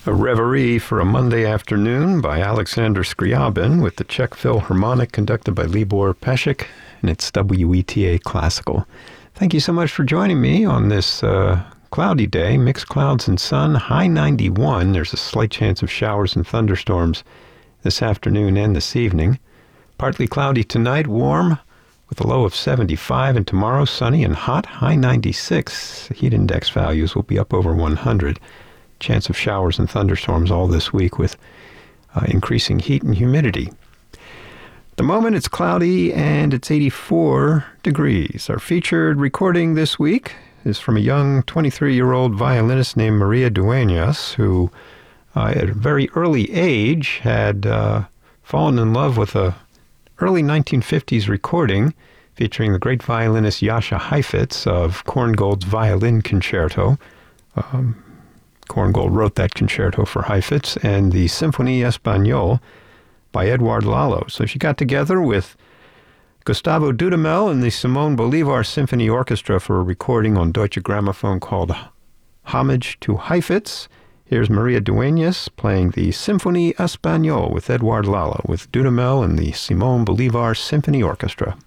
A Reverie for a Monday Afternoon by Alexander Scriabin with the Czech Philharmonic conducted by Libor Pesek, and it's WETA Classical. Thank you so much for joining me on this cloudy day, mixed clouds and sun, high 91. There's a slight chance of showers and thunderstorms this afternoon and this evening. Partly cloudy tonight, warm with a low of 75, and tomorrow sunny and hot, high 96. Heat index values will be up over 100. Chance of showers and thunderstorms all this week with increasing heat and humidity. At the moment it's cloudy and it's 84 degrees. Our featured recording this week is from a young 23-year-old violinist named Maria Dueñas, who at a very early age had fallen in love with a early 1950s recording featuring the great violinist Jascha Heifetz of Korngold's Violin Concerto. Korngold wrote that concerto for Heifetz, and the Symphonie Espagnole by Eduard Lalo. So she got together with Gustavo Dudamel and the Simon Bolivar Symphony Orchestra for a recording on Deutsche Grammophon called Homage to Heifetz. Here's Maria Dueñas playing the Symphonie Espagnole with Eduard Lalo with Dudamel and the Simon Bolivar Symphony Orchestra.